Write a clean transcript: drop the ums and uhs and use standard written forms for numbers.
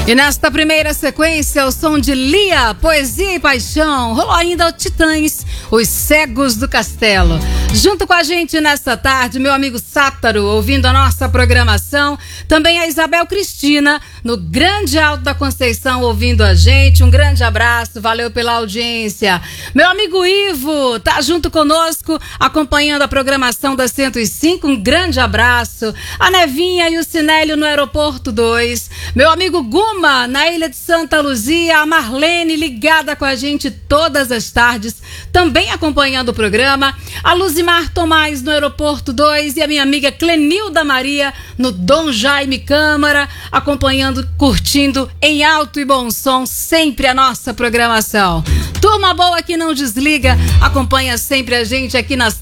E nesta primeira sequência, o som de Lia, Poesia e Paixão. Rolou ainda o Titãs, Os Cegos do Castelo. Junto com a gente nesta tarde, meu amigo Sátaro, ouvindo a nossa programação. Também a Isabel Cristina, no Grande Alto da Conceição, ouvindo a gente. Um grande abraço, valeu pela audiência. Meu amigo Ivo, tá junto conosco, acompanhando a programação da 105. Um grande abraço. A Nevinha e o Sinélio no Aeroporto 2. Meu amigo Guma, na Ilha de Santa Luzia. A Marlene, ligada com a gente todas as tardes, também acompanhando o programa. A Luzimar Tomás no Aeroporto 2 e a minha amiga Clenilda Maria no Dom Jaime Câmara, acompanhando, curtindo em alto e bom som sempre a nossa programação. Turma boa que não desliga, acompanha sempre a gente aqui nas